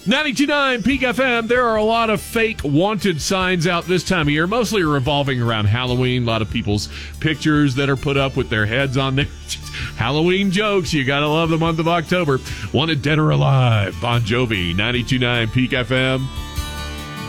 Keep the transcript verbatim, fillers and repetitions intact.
ninety-two point nine Peak F M. There are a lot of fake wanted signs out this time of year, mostly revolving around Halloween. A lot of people's pictures that are put up with their heads on there. Halloween jokes. You got to love the month of October. Wanted dead or alive. Bon Jovi, ninety-two point nine Peak F M.